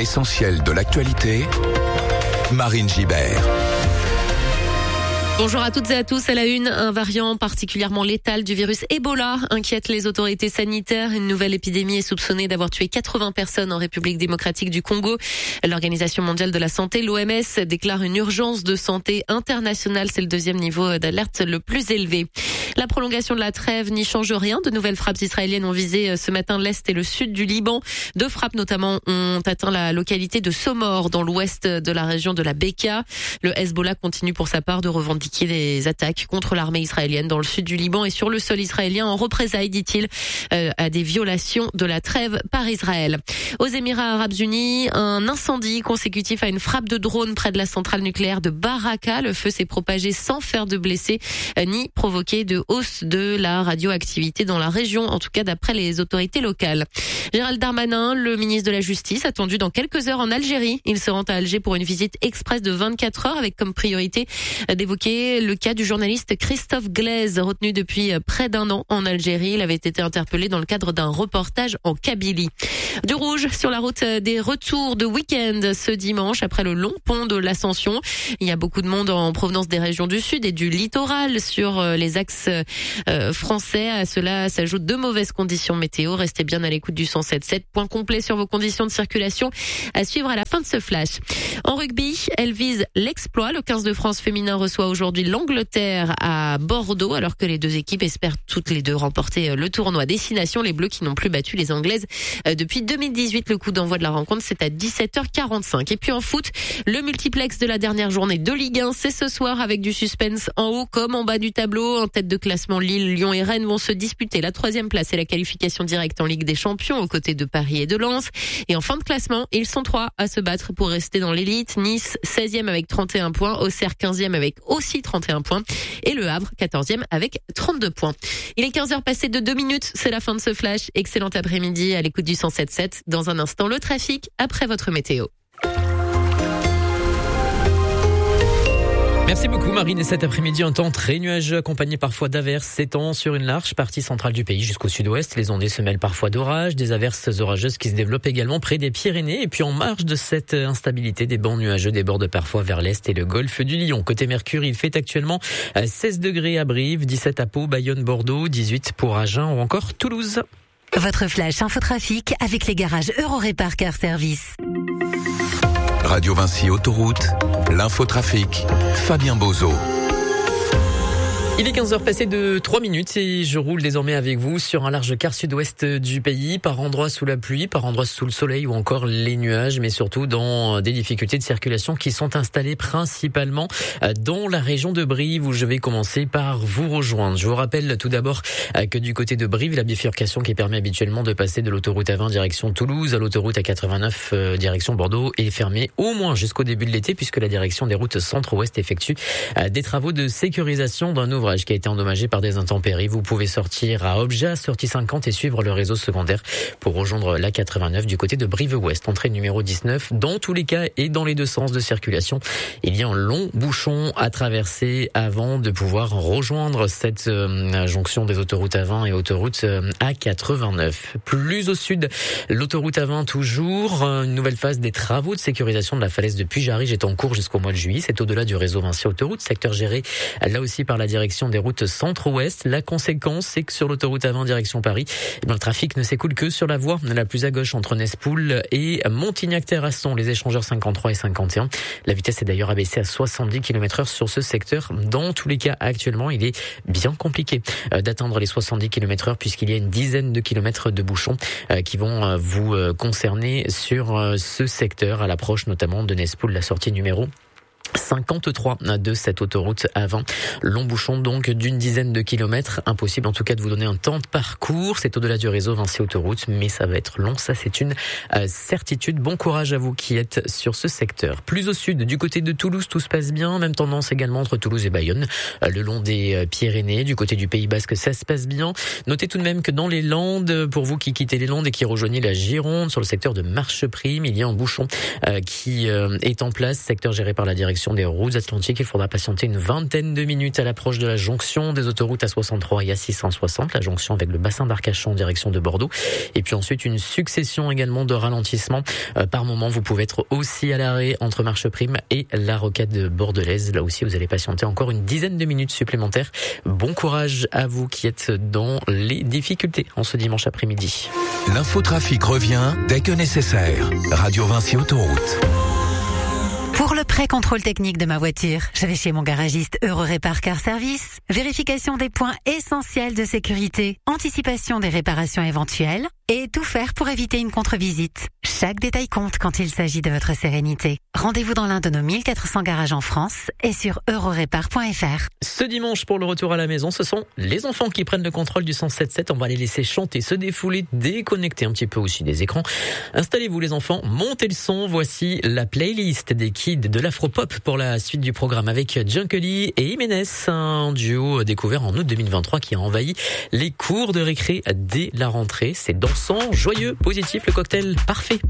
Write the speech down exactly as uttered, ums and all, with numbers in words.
L'essentiel de l'actualité, Marine Gibert. Bonjour à toutes et à tous. À la une, un variant particulièrement létal du virus Ebola inquiète les autorités sanitaires. Une nouvelle épidémie est soupçonnée d'avoir tué quatre-vingts personnes en République démocratique du Congo. L'Organisation mondiale de la santé, l'O M S, déclare une urgence de santé internationale. C'est le deuxième niveau d'alerte le plus élevé. La prolongation de la trêve n'y change rien. De nouvelles frappes israéliennes ont visé ce matin l'est et le sud du Liban. Deux frappes notamment ont atteint la localité de Somor dans l'ouest de la région de la Beka. Le Hezbollah continue pour sa part de revendiquer les attaques contre l'armée israélienne dans le sud du Liban et sur le sol israélien en représailles, dit-il, euh, à des violations de la trêve par Israël. Aux Émirats arabes unis, un incendie consécutif à une frappe de drone près de la centrale nucléaire de Baraka. Le feu s'est propagé sans faire de blessés euh, ni provoquer de hausse de la radioactivité dans la région, en tout cas d'après les autorités locales. Gérald Darmanin, le ministre de la Justice, attendu dans quelques heures en Algérie. Il se rend à Alger pour une visite express de vingt-quatre heures avec comme priorité d'évoquer le cas du journaliste Christophe Glaise, retenu depuis près d'un an en Algérie. Il avait été interpellé dans le cadre d'un reportage en Kabylie. Du rouge sur la route des retours de week-end ce dimanche après le long pont de l'Ascension. Il y a beaucoup de monde en provenance des régions du sud et du littoral sur les axes français. À cela s'ajoutent de mauvaises conditions météo. Restez bien à l'écoute du cent sept sept. Point complet sur vos conditions de circulation à suivre à la fin de ce flash. En rugby, elle vise l'exploit. Le quinze de France féminin reçoit aujourd'hui l'Angleterre à Bordeaux, alors que les deux équipes espèrent toutes les deux remporter le tournoi. Destination les Bleus qui n'ont plus battu les Anglaises depuis deux mille dix-huit. Le coup d'envoi de la rencontre, c'est à dix-sept heures quarante-cinq. Et puis en foot, le multiplex de la dernière journée de Ligue un, c'est ce soir avec du suspense en haut comme en bas du tableau. En tête de classement, Lille, Lyon et Rennes vont se disputer la troisième place et la qualification directe en Ligue des Champions aux côtés de Paris et de Lens. Et en fin de classement, ils sont trois à se battre pour rester dans l'élite. Nice, seizième avec trente et un points. Auxerre, quinzième avec aussi trente et un points. Et Le Havre, quatorzième avec trente-deux points. Il est quinze heures passées de deux minutes. C'est la fin de ce flash. Excellent après-midi à l'écoute du cent sept sept. Dans un instant, le trafic après votre météo. Merci beaucoup Marine. Et cet après-midi, un temps très nuageux accompagné parfois d'averses s'étend sur une large partie centrale du pays jusqu'au sud-ouest. Les ondées se mêlent parfois d'orages, des averses orageuses qui se développent également près des Pyrénées. Et puis en marge de cette instabilité, des bancs nuageux débordent parfois vers l'est et le golfe du Lion. Côté Mercure, il fait actuellement seize degrés à Brive, dix-sept à Pau, Bayonne, Bordeaux, dix-huit pour Agen ou encore Toulouse. Votre flash infotrafic avec les garages Eurorépar Car Service. Radio Vinci Autoroute, l'infotrafic, Fabien Bozo. Il est quinze heures passées de trois minutes et je roule désormais avec vous sur un large quart sud-ouest du pays, par endroits sous la pluie, par endroits sous le soleil ou encore les nuages, mais surtout dans des difficultés de circulation qui sont installées principalement dans la région de Brive où je vais commencer par vous rejoindre. Je vous rappelle tout d'abord que du côté de Brive, la bifurcation qui permet habituellement de passer de l'autoroute A vingt direction Toulouse à l'autoroute A quatre-vingt-neuf direction Bordeaux est fermée au moins jusqu'au début de l'été puisque la direction des routes centre-ouest effectue des travaux de sécurisation d'un ouvrage qui a été endommagé par des intempéries. Vous pouvez sortir à Obja, sortie cinquante et suivre le réseau secondaire pour rejoindre l'A quatre-vingt-neuf du côté de Brive-Ouest. Entrée numéro dix-neuf. Dans tous les cas et dans les deux sens de circulation, il y a un long bouchon à traverser avant de pouvoir rejoindre cette euh, jonction des autoroutes A vingt et autoroute euh, A quatre-vingt-neuf. Plus au sud, l'autoroute A vingt toujours. Une nouvelle phase des travaux de sécurisation de la falaise de Puy-Jarige est en cours jusqu'au mois de juillet. C'est au-delà du réseau Vinci Autoroute, secteur géré là aussi par la direction des routes centre-ouest. La conséquence, c'est que sur l'autoroute A vingt direction Paris, eh bien, le trafic ne s'écoule que sur la voie la plus à gauche entre Nespoul et Montignac-Terrasson, les échangeurs cinquante-trois et cinquante et un. La vitesse est d'ailleurs abaissée à soixante-dix kilomètres heure sur ce secteur. Dans tous les cas, actuellement, il est bien compliqué d'atteindre les soixante-dix kilomètres heure puisqu'il y a une dizaine de kilomètres de bouchons qui vont vous concerner sur ce secteur à l'approche notamment de Nespoul, la sortie numéro cinquante-trois de cette autoroute A vingt. Long bouchon donc d'une dizaine de kilomètres. Impossible en tout cas de vous donner un temps de parcours. C'est au-delà du réseau Vinci Autoroute, mais ça va être long. Ça, c'est une euh, certitude. Bon courage à vous qui êtes sur ce secteur. Plus au sud, du côté de Toulouse, tout se passe bien. Même tendance également entre Toulouse et Bayonne. Euh, le long des euh, Pyrénées, du côté du Pays Basque, ça se passe bien. Notez tout de même que dans les Landes, pour vous qui quittez les Landes et qui rejoignez la Gironde, sur le secteur de Marcheprime, il y a un bouchon euh, qui euh, est en place. Secteur géré par la direction des des routes atlantiques. Il faudra patienter une vingtaine de minutes à l'approche de la jonction des autoroutes A soixante-trois et A six cent soixante, la jonction avec le bassin d'Arcachon en direction de Bordeaux. Et puis ensuite, une succession également de ralentissements. Euh, par moment, vous pouvez être aussi à l'arrêt entre Marcheprime et la Rocade bordelaise. Là aussi, vous allez patienter encore une dizaine de minutes supplémentaires. Bon courage à vous qui êtes dans les difficultés en ce dimanche après-midi. L'infotrafic revient dès que nécessaire. Radio Vinci Autoroute. Pour le pré-contrôle technique de ma voiture, je vais chez mon garagiste Eurorépar Car Service. Vérification des points essentiels de sécurité, anticipation des réparations éventuelles et tout faire pour éviter une contre-visite. Chaque détail compte quand il s'agit de votre sérénité. Rendez-vous dans l'un de nos mille quatre cents garages en France et sur eurorépar point f r. Ce dimanche, pour le retour à la maison, ce sont les enfants qui prennent le contrôle du cent sept sept. On va les laisser chanter, se défouler, déconnecter un petit peu aussi des écrans. Installez-vous les enfants, montez le son. Voici la playlist des kids de l'afropop pour la suite du programme avec Junkely et Jiménez, un duo découvert en août deux mille vingt-trois qui a envahi les cours de récré dès la rentrée. C'est dansant, joyeux, positif, le cocktail parfait